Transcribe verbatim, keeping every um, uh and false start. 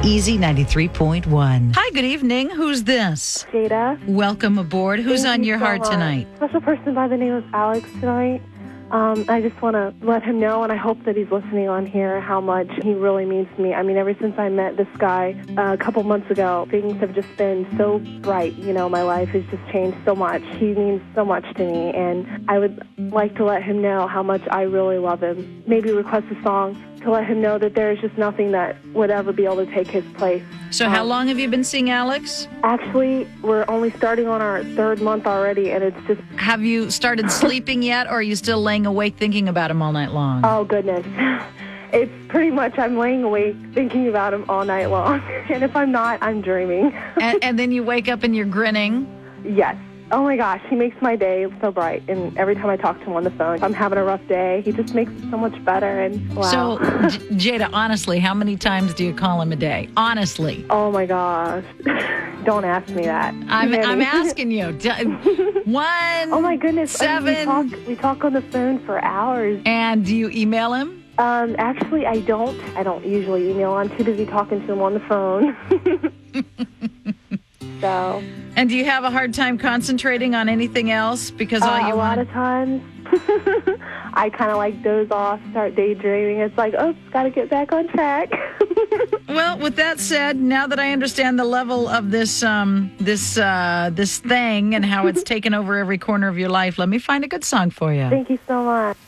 Easy ninety-three point one. Hi, good evening. Who's this? Jada. Welcome aboard. Who's Thank on you your so heart much. tonight? Special person by the name of Alex tonight. Um, I just want to let him know, and I hope that he's listening on here, how much he really means to me. I mean, ever since I met this guy uh, a couple months ago, things have just been so bright. You know, my life has just changed so much. He means so much to me, and I would like to let him know how much I really love him. Maybe request a song to let him know that there is just nothing that would ever be able to take his place. So how Um, long have you been seeing Alex? Actually, we're only starting on our third month already, and it's just, Have you started sleeping yet, or are you still laying awake thinking about him all night long? oh, goodness. It's pretty much I'm laying awake thinking about him all night long. And if I'm not, I'm dreaming. and, and then you wake up and you're grinning. Yes. Oh, my gosh. He makes my day so bright. And every time I talk to him on the phone, if I'm having a rough day, he just makes it so much better. And wow. So, J- Jada, honestly, how many times do you call him a day? Honestly. Oh, my gosh. Don't ask me that. I'm, Too I'm many. asking you. D- One, Oh, my goodness. I mean, seven. we, talk, we talk on the phone for hours. And do you email him? Um, actually, I don't. I don't usually email. I'm too busy talking to him on the phone. So, And do you have a hard time concentrating on anything else because all uh, you a lot want? of times, I kind of like doze off, start daydreaming. It's like, oh, got to get back on track. Well, with that said, now that I understand the level of this um, this uh, this thing and how it's taken over every corner of your life, let me find a good song for you. Thank you so much.